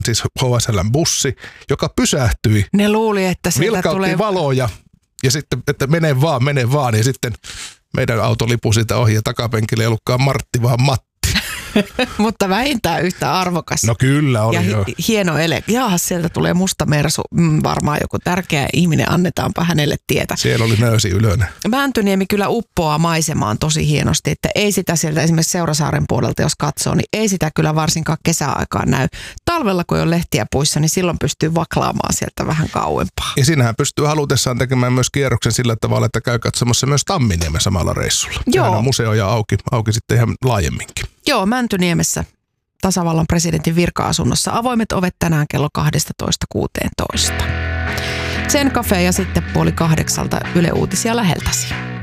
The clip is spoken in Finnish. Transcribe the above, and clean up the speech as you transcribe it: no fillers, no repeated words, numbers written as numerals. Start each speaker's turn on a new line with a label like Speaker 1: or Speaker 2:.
Speaker 1: siis HSL:n bussi, joka pysähtyi.
Speaker 2: Ne luuli, että sieltä
Speaker 1: vilkautti
Speaker 2: tulee
Speaker 1: valoja ja sitten, että mene vaan. Ja sitten meidän auto lipui siitä ohi ja takapenkille ei ollutkaan Martti, vaan Matti.
Speaker 2: Mutta vähintään yhtä arvokas.
Speaker 1: No kyllä oli
Speaker 2: ja
Speaker 1: joo.
Speaker 2: Hieno ele. Jaahas, sieltä tulee musta mersu. Varmaan joku tärkeä ihminen, annetaanpa hänelle tietä.
Speaker 1: Siellä oli nöysi ylönen.
Speaker 2: Mäntyniemi kyllä uppoaa maisemaan tosi hienosti, että ei sitä sieltä esimerkiksi Seurasaaren puolelta, jos katsoo, niin ei sitä kyllä varsinkaan kesäaikaan näy. Talvella, kun on lehtiä puissa, niin silloin pystyy vaklaamaan sieltä vähän kauempaa.
Speaker 1: Ja sinähän pystyy halutessaan tekemään myös kierroksen sillä tavalla, että käy katsomassa myös Tamminiemen samalla reissulla.
Speaker 2: Joo.
Speaker 1: Sehän on museoja auki sitten ihan laajemminkin.
Speaker 2: Joo, Mäntyniemessä tasavallan presidentin virka-asunnossa avoimet ovet tänään kello 12:16. Sen Cafe ja sitten 7:30 Yle Uutisia läheltäsi.